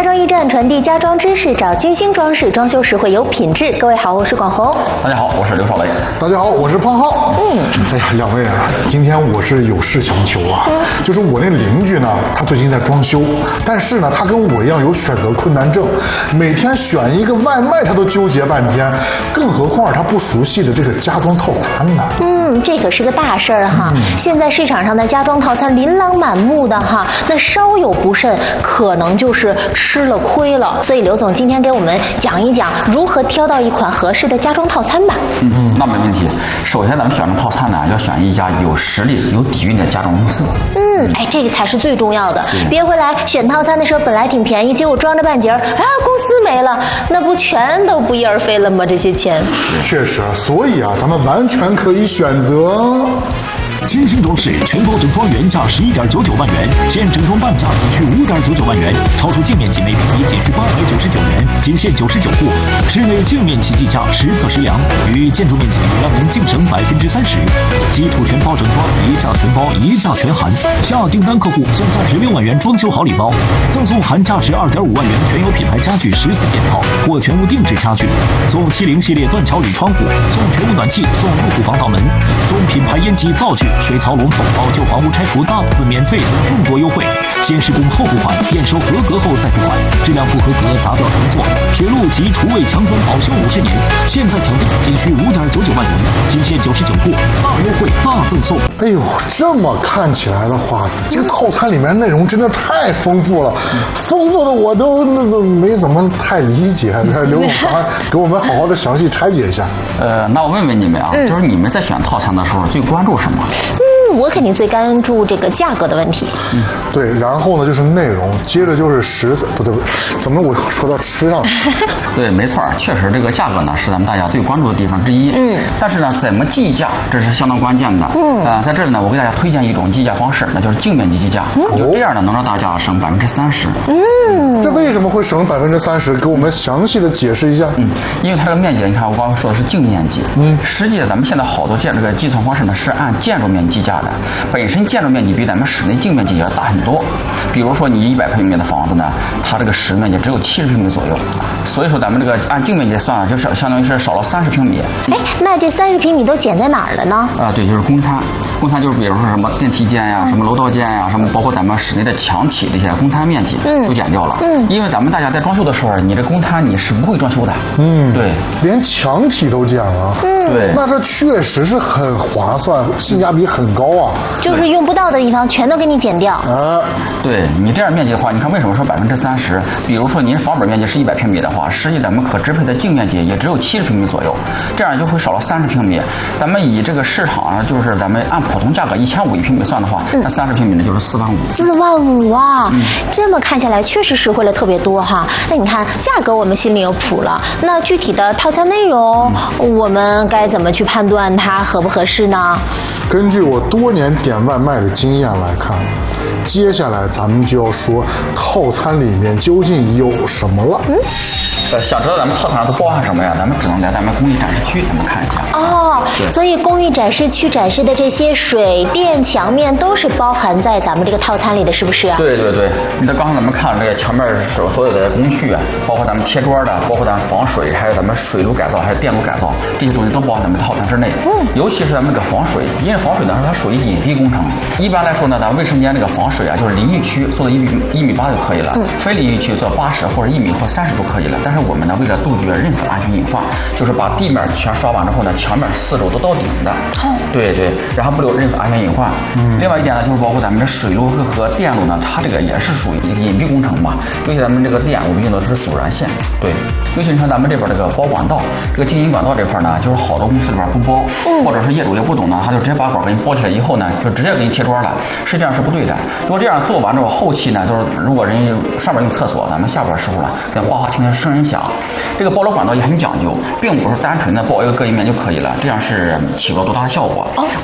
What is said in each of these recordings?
家装驿站传递家装知识，找金星装饰，装修实惠有品质。各位好，我是广红。 大家好，我是刘少雷。 大家好，我是胖浩。哎呀，两位啊，今天我是有事相求啊，就是我那邻居呢，他最近在装修，但是呢，他跟我一样有选择困难症，每天选一个外卖他都纠结半天，更何况他不熟悉的这个家装套餐呢。 这可是个大事儿哈。现在市场上的家装套餐琳琅满目的哈，那稍有不慎，可能就是吃了亏了。所以刘总今天给我们讲一讲如何挑到一款合适的家装套餐吧。 那没问题。首先咱们选择套餐呢，要选一家有实力、有底蕴的家装公司。 这个才是最重要的。别回来选套餐的时候本来挺便宜，结果装着半截儿，公司没了，那不全都不翼而飞了吗？这些钱。 确实，所以啊，咱们完全可以选择金星装饰全包整装原价11.99万元，现整装半价仅需5.99万元，超出净面积每平米仅需899元，仅限99户。室内净面积计价实测实量，与建筑面积让人净省30%。基础全包整装，一价全包，一价全含。下订单客户送价值6万元装修好礼包，赠送含价值2.5万元全有品牌家具14件套或全屋定制家具，送70系列断桥铝窗户，送全屋暖气，送入户防盗门，送品牌烟机灶具、水槽龙头，老旧房屋拆除大部分免费等众多优惠。先施工后付款，验收合格后再付款，质量不合格砸掉重做。雪露及厨卫墙砖保修50年，现在抢订仅需5.99万元，仅限99户，大优惠大赠送。 哎呦，这么看起来的话，这个套餐里面内容真的太丰富了，丰富的我都没怎么太理解。刘总，给我们好好的详细拆解一下。 那我问问你们啊，就是你们在选套餐的时候最关注什么？ 我肯定最关注这个价格的问题。 对，然后呢就是内容，接着就是不对，怎么我说到吃上了？ 对，没错，确实这个价格呢是咱们大家最关注的地方之一。但是呢，怎么计价这是相当关键的。在这里呢，我给大家推荐一种计价方式，那就是净面积计价。就这样呢，能让大家省30%。 这为什么会省30%？给我们详细的解释一下。 因为它这个面积，你看我刚刚说的是净面积。实际咱们现在好多这个计算方式呢是按建筑面积计价的。本身建筑面积比咱们室内净面积要大很多。比如说你100平米的房子呢，它这个实面积只有70平米左右，所以说咱们这个按净面积算，就是相当于是少了30平米。 那这30平米都减在哪儿了呢？ 对，就是公摊。公摊就是比如说什么电梯间呀、什么楼道间呀、什么包括咱们室内的墙体这些公摊面积都减掉了。因为咱们大家在装修的时候，你这公摊你是不会装修的。对， 连墙体都减了。 对， 那这确实是很划算，性价比很高啊。 就是用不到的地方全都给你减掉。 对，你这样面积的话，你看为什么说30%？比如说您房本面积是100平米的话，实际咱们可支配的净面积也只有70平米左右，这样就会少了30平米。咱们以这个市场上就是咱们按普通价格1500一平米算的话，那30平米呢就是4万5。 4万5啊！这么看下来确实实惠了特别多哈。那你看价格我们心里有谱了，那具体的套餐内容，我们该怎么去判断它合不合适呢？ 根据我多年点外卖的经验来看，接下来咱们就要说套餐里面究竟有什么了。 想知道咱们套餐上都包含什么呀？咱们只能来咱们工艺展示区咱们看一下。 所以工艺展示区展示的这些水电墙面都是包含在咱们这个套餐里的，是不是啊？ 对。你看刚才咱们看这个墙面所有的工序啊，包括咱们贴砖的，包括咱们防水，还有咱们水路改造，还有电路改造，这些东西都包含咱们套餐之内。尤其是咱们这个防水，因为防水呢它属于隐蔽工程。一般来说呢，咱卫生间这个防水啊，就是淋浴区做到1.8米就可以了，非淋浴区做80或者1米或30都可以了。但是我们呢，为了杜绝任何安全隐患，就是把地面全刷完之后呢，墙面4周都到顶的。对，然后不留任何安全隐患。另外一点呢，就是包括咱们的水路和电路呢，它这个也是属于一个隐蔽工程嘛。尤其咱们这个电，我们用的是阻燃线。对，尤其你看咱们这边这个包管道，这个经营管道这块呢，就是好多公司里边不包，或者是业主也不懂呢，他就直接把管给你包起来以后呢，就直接给你贴砖了。实际上是不对的。如果这样做完之后，后期呢，就是如果人上边用厕所，咱们下边时候了，跟哗哗听见声音响。这个包楼管道也很讲究，并不是单纯的包一个隔音棉就可以了，这样是起不了多大的效果。我们呢是包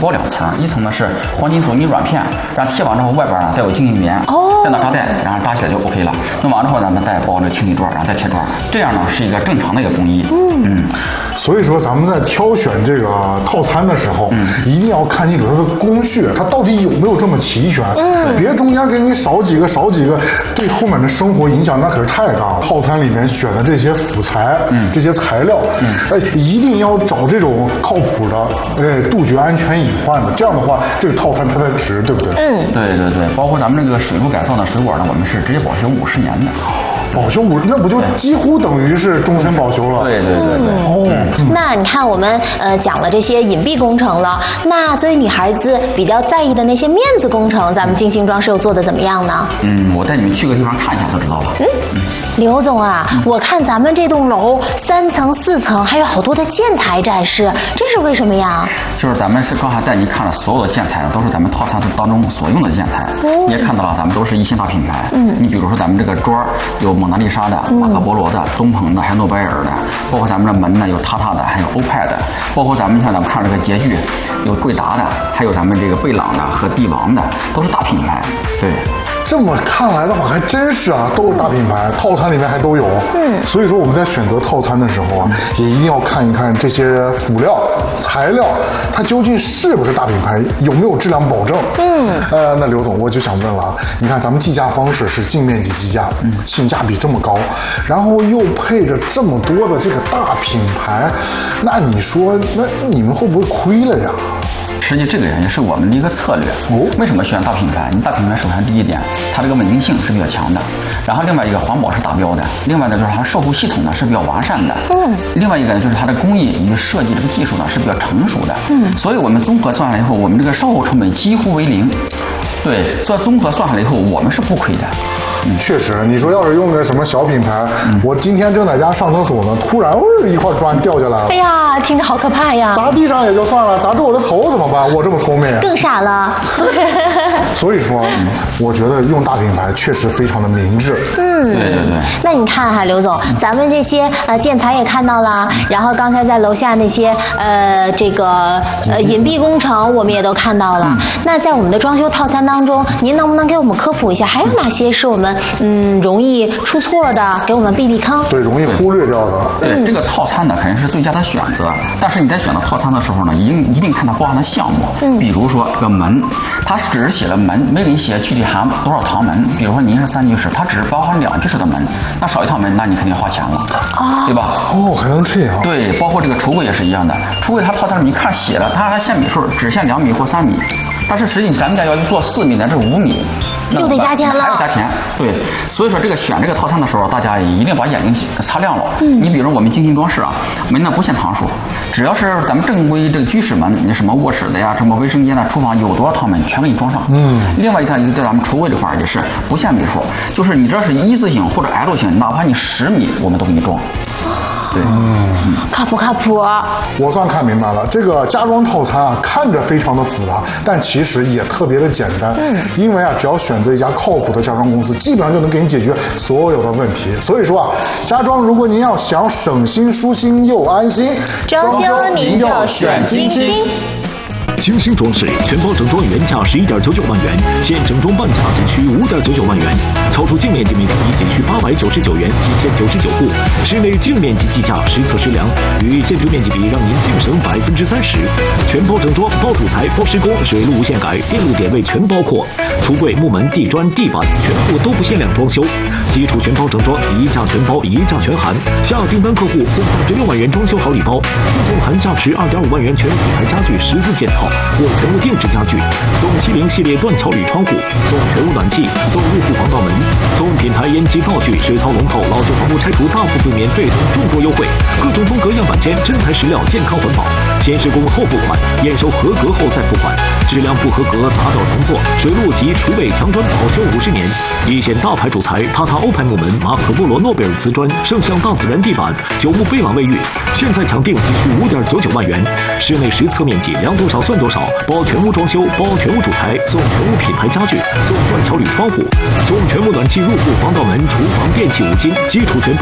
包2层，一层呢是黄金阻尼软片，然后贴完之后外边呢再有静音棉，再拿扎带，然后扎起来就 OK 了。弄完之后呢，再包那个清理砖，然后再贴砖，这样呢是一个正常的一个工艺。 所以说咱们在挑选这个套餐的时候，一定要看清楚它的工序，它到底有没有这么齐全，别中间给你少几个，对后面的生活影响那可是太大了。套餐里面选的这些辅材，这些材料，一定要找这种靠谱的，杜绝安全隐患的，这样的话这个套餐它才值，对不对？ 对，包括咱们这个水路改造的水管呢，我们是直接保修50年的。 保修那不就几乎等于是终身保修了？ 对。 那你看我们讲了这些隐蔽工程了，那作为女孩子比较在意的那些面子工程，咱们金星装饰又做的怎么样呢？ 我带你们去个地方看一下就知道了。 刘总啊，我看咱们这栋楼3层4层还有好多的建材展示，这是为什么呀？ 就是咱们是刚才带你看了所有的建材，都是咱们套餐当中所用的建材。你也看到了，咱们都是一线大品牌。你比如说咱们这个桌有蒙娜丽莎的、马可波罗的、东鹏的，还有诺贝尔的，包括咱们的门呢有塔塔的，还有欧派的，包括咱们像咱们看这个洁具有贵达的，还有咱们这个贝朗的和帝王的，都是大品牌。对。 这么看来的话，还真是啊，都是大品牌，套餐里面还都有。所以说我们在选择套餐的时候啊，也一定要看一看这些辅料、材料，它究竟是不是大品牌，有没有质量保证。那刘总，我就想问了啊，你看咱们计价方式是净面积计价，性价比这么高，然后又配着这么多的这个大品牌，那你说，那你们会不会亏了呀？ 实际这个也是我们的一个策略。为什么选大品牌？你大品牌首先第一点，它这个稳定性是比较强的，然后另外一个环保是达标的，另外呢就是它售后系统呢是比较完善的，另外一个呢就是它的工艺与设计这个技术呢是比较成熟的，所以我们综合算下来以后，我们这个售后成本几乎为0。对，所以综合算下来以后，我们是不亏的。 确实，你说要是用个什么小品牌，我今天正在家上厕所呢，突然一块砖掉下来了， 哎呀，听着好可怕呀！ 砸地上也就算了，砸住我的头怎么办？我这么聪明， 更傻了。 所以说，我觉得用大品牌确实非常的明智。 对。 那你看哈，刘总，咱们这些建材也看到了，然后刚才在楼下那些这个隐蔽工程我们也都看到了。那在我们的装修套餐当中，您能不能给我们科普一下，还有哪些是我们容易出错的，给我们避避坑？ 对，容易忽略掉的。 对，这个套餐呢肯定是最佳的选择，但是你在选择套餐的时候呢，一定看它包含的项目。比如说这个门，它只是写了门，没给你写具体含多少堂门。比如说您是3居室，它只是包含2居室的门，那少一套门，那你肯定花钱了，对吧？ 还能这样？ 对，包括这个橱柜也是一样的，橱柜它套餐你看写了，它还限米数，只限2米或3米，但是实际咱们家要做4米乃至5米。 又得加钱了， 还要加钱。对，所以说这个选这个套餐的时候，大家一定把眼睛擦亮了。你比如我们精心装饰啊，门呢不限堂数，只要是咱们正规这个居室门，你什么卧室的呀、什么卫生间的、厨房有多少套门，全给你装上。另外一个在咱们橱柜这块也是不限米数，就是你这是一字形或者 L 型，哪怕你10米，我们都给你装。对， 靠谱靠谱。 我算看明白了，这个家装套餐啊，看着非常的复杂，但其实也特别的简单。因为啊，只要选择一家靠谱的家装公司，基本上就能给你解决所有的问题。所以说啊，家装如果您要想省心、舒心又安心， 装修您就选金星。 金星装饰全包整装原价11.99万元，现整装半价仅需5.99万元，超出净面积每平米仅需899元，仅限99户，室内净面积计价实测实量，与建筑面积比让您净省30%，全包整装，包主材，包施工，水路无限改，电路点位全包括，橱柜、木门、地砖、地板全部都不限量装修，基础全包整装，一价全包，一价全含，下订单客户送价值6万元装修好礼包，附送含价值2.5万元全品牌家具14件套。或全屋定制家具，送70系列断桥铝窗户，送全屋暖气，送入户防盗门，送品牌烟机灶具、水槽龙头，老旧房屋拆除大幅度免费等众多优惠，各种风格样板间，真材实料，健康环保，先施工后付款，验收合格后再付款，质量不合格砸掉重做，水路及厨卫墙砖保修50年，一线大牌主材，塔塔欧派木门，马可波罗诺贝尔瓷砖，圣象大自然地板，9木贝朗卫浴，现在抢定仅需5.99万元，室内实测面积量多少算多少，包全屋装修，包全屋主材，送全屋品牌家具，送断桥铝窗户，送全屋暖气入户防盗门，厨房电器5金，基础全包。